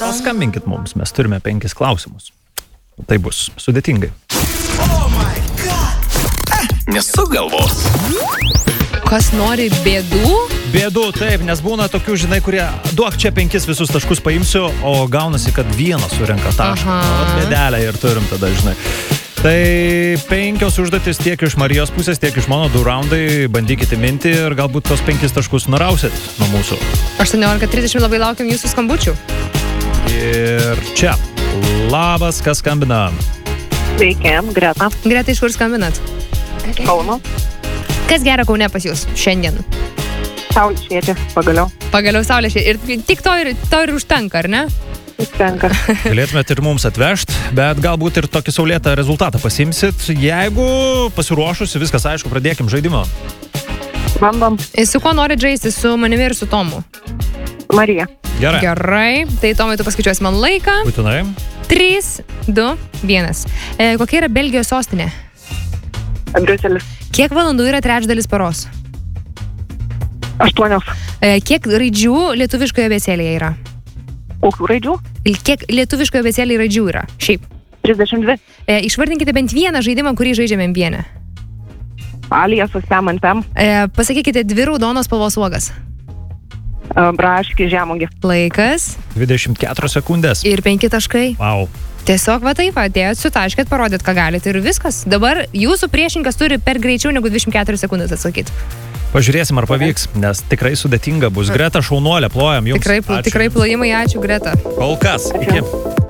Skambinkit mums, mes turime 5 klausimus. Tai bus sudėtingai. Nesugalvos. Kas nori bėdų? Bėdų, taip, nes būna tokių, žinai, kurie duok čia 5 visus taškus paimsiu, o gaunasi, kad vieną surenka tašką. Bėdelę ir turim tada, žinai. Tai 5 užduotis tiek iš Marijos pusės, tiek iš mano 2 raundai. Bandykite minti ir galbūt tos 5 taškus nurausit nuo mūsų. 18:30 labai laukiam jūsų skambučių. Ir čia. Labas, kas skambina? Sveiki, Greta. Greta, iš kur skambinat? Kauno. Kas gera Kaune pas jūs šiandien? Saulė šviečia, pagaliau. Pagaliau saulė šviečia. Ir tik to ir užtenka, ar ne? Užtenka. Galėtumėt ir mums atvežti, bet galbūt ir tokį saulėtą rezultatą pasimsit. Jeigu pasiruošusi, viskas aišku, pradėkim žaidimą. Bandom. Su kuo norit žaisti? Su manimi ir su Tomu? Marija. Gerai. Gerai. Tai Tomai, tu paskaičiuosi man laiką. Būtinai. 3, 2, 1. Kokia yra Belgijos sostinė? Briuselis. Kiek valandų yra trečdalis paros? 8. Kiek raidžių lietuviškoje abėcėlėje yra? Kokių raidžių? Kiek lietuviškoje abėcėlėje raidžių yra? Šiaip. 32. Išvardinkite bent vieną žaidimą, kurį žaidžiame vieną. Aliasas, ant pem. Pasakykite 2 raudonos spalvos uogas. Braškį, žemuogį. Laikas. 24 sekundės. Ir 5 taškai. Wow. Tiesiog va taip atėjot, sutaškėt, parodėt, ką galite ir viskas. Dabar jūsų priešininkas turi per greičiau negu 24 sekundės atsakyti. Pažiūrėsim, ar pavyks, nes tikrai sudėtinga bus. Greta, šaunuolė, plojam jums. Tikrai plojimai, ačiū Greta. Kol kas, iki.